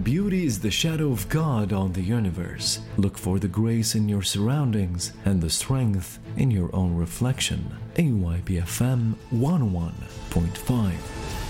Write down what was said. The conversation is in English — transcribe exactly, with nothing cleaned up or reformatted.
Beauty is the shadow of God on the universe. Look for the grace in your surroundings and the strength in your own reflection. A Y P F M one oh one point five